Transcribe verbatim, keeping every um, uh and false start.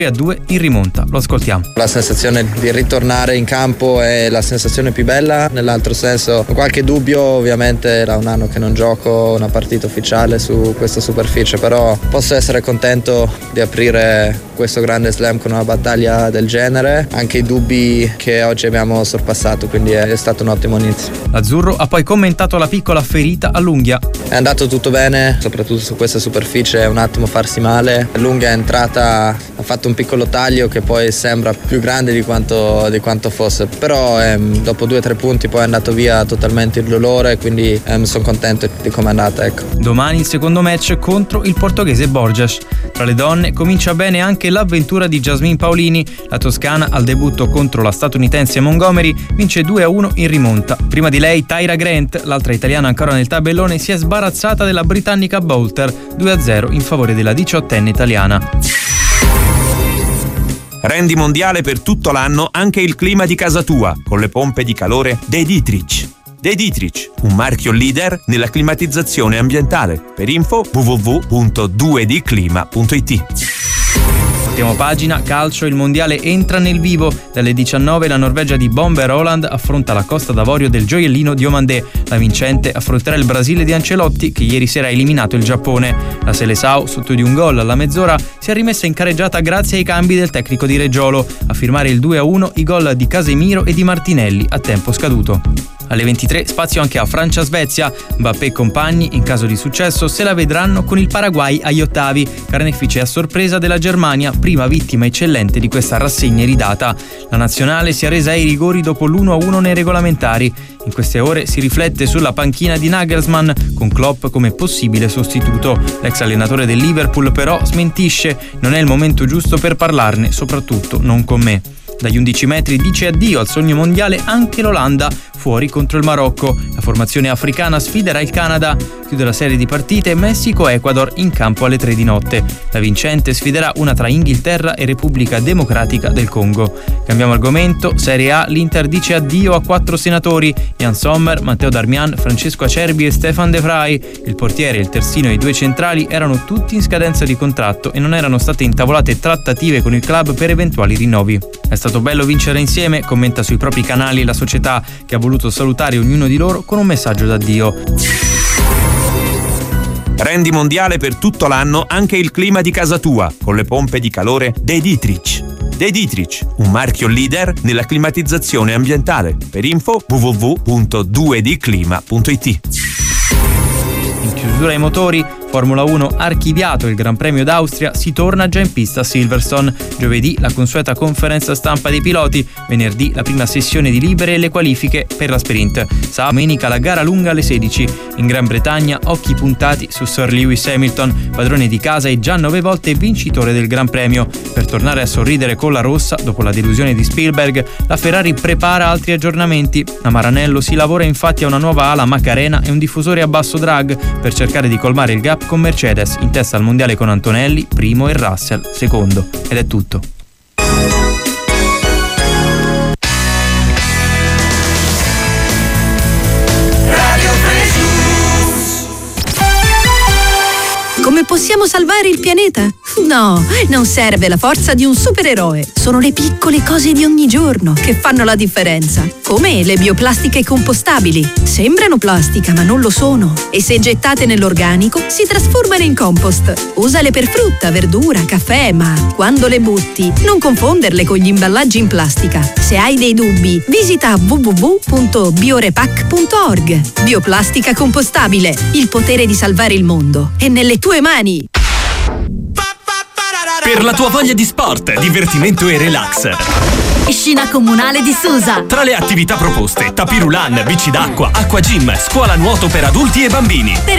a due in rimonta. Lo ascoltiamo. La sensazione di ritornare in campo è la sensazione più bella, nell'altro senso qualche dubbio, ovviamente era un anno che non gioco una partita ufficiale su questa superficie, però posso essere contento di aprire questo grande slam con una battaglia del genere, anche i dubbi che oggi abbiamo sorpassato, quindi è stato un ottimo inizio. L'azzurro ha poi commentato la piccola ferita all'unghia. È andato tutto bene, soprattutto su questa superficie, un attimo farsi male, l'unghia è entrata, ha fatto un piccolo taglio che poi sembra più grande di quanto, di quanto fosse, però ehm, dopo due o tre punti poi è andato via totalmente il dolore, quindi ehm, sono contento di come è andata, ecco. Domani il secondo match contro il portoghese Borges. Tra le donne comincia bene anche l'avventura di Jasmine Paolini. La toscana al debutto contro la statunitense Montgomery vince due a uno in rimonta. Prima di lei Tyra Grant, l'altra italiana ancora nel tabellone, si è sbarazzata della britannica Boulter due a zero in favore della diciottenne italiana. Rendi mondiale per tutto l'anno anche il clima di casa tua con le pompe di calore De Dietrich. De Dietrich, un marchio leader nella climatizzazione ambientale. Per info w w w punto due d clima punto i t. Ultima pagina, calcio, il mondiale entra nel vivo. Dalle diciannove la Norvegia di Bomber Holland affronta la Costa d'Avorio del gioiellino Diomandé. La vincente affronterà il Brasile di Ancelotti, che ieri sera ha eliminato il Giappone. La Seleção, sotto di un gol alla mezz'ora, si è rimessa in carreggiata grazie ai cambi del tecnico di Reggiolo. A firmare il due a uno i gol di Casemiro e di Martinelli a tempo scaduto. Alle ventitré spazio anche a Francia-Svezia. Mbappé e compagni, in caso di successo, se la vedranno con il Paraguay agli ottavi, carnefice a sorpresa della Germania, prima vittima eccellente di questa rassegna iridata. La nazionale si è resa ai rigori dopo l'uno a uno nei regolamentari. In queste ore si riflette sulla panchina di Nagelsmann, con Klopp come possibile sostituto. L'ex allenatore del Liverpool però smentisce: non è il momento giusto per parlarne, soprattutto non con me. Dagli undici metri dice addio al sogno mondiale anche l'Olanda, fuori contro il Marocco. La formazione africana sfiderà il Canada. Chiude la serie di partite Messico-Ecuador in campo alle tre di notte. La vincente sfiderà una tra Inghilterra e Repubblica Democratica del Congo. Cambiamo argomento. Serie A, l'Inter dice addio a quattro senatori: Jan Sommer, Matteo Darmian, Francesco Acerbi e Stefan De Vrij. Il portiere, il terzino e i due centrali erano tutti in scadenza di contratto e non erano state intavolate trattative con il club per eventuali rinnovi. È stato bello vincere insieme, commenta sui propri canali la società, che ha voluto salutare ognuno di loro con un messaggio d'addio. Rendi mondiale per tutto l'anno anche il clima di casa tua con le pompe di calore De Dietrich. De Dietrich, un marchio leader nella climatizzazione ambientale. Per info w w w punto due d clima punto i t. In chiusura ai motori, Formula uno archiviato il Gran Premio d'Austria, si torna già in pista a Silverstone. Giovedì la consueta conferenza stampa dei piloti, venerdì la prima sessione di libere e le qualifiche per la sprint. Sabato domenica la gara lunga alle sedici. In Gran Bretagna occhi puntati su Sir Lewis Hamilton, padrone di casa e già nove volte vincitore del Gran Premio. Per tornare a sorridere con la rossa dopo la delusione di Spielberg, la Ferrari prepara altri aggiornamenti. A Maranello si lavora infatti a una nuova ala Macarena e un diffusore a basso drag per cercare di colmare il gap con Mercedes, in testa al mondiale con Antonelli primo e Russell secondo. Ed è tutto. Come possiamo salvare il pianeta? No, non serve la forza di un supereroe. Sono le piccole cose di ogni giorno che fanno la differenza. Come le bioplastiche compostabili. Sembrano plastica, ma non lo sono. E se gettate nell'organico, si trasformano in compost. Usale per frutta, verdura, caffè, ma quando le butti, non confonderle con gli imballaggi in plastica. Se hai dei dubbi, visita w w w punto biorepack punto org. Bioplastica compostabile. Il potere di salvare il mondo è nelle tue mani. Per la tua voglia di sport, divertimento e relax. Piscina comunale di Susa. Tra le attività proposte, tapirulan, bici d'acqua, acqua gym, scuola nuoto per adulti e bambini. Per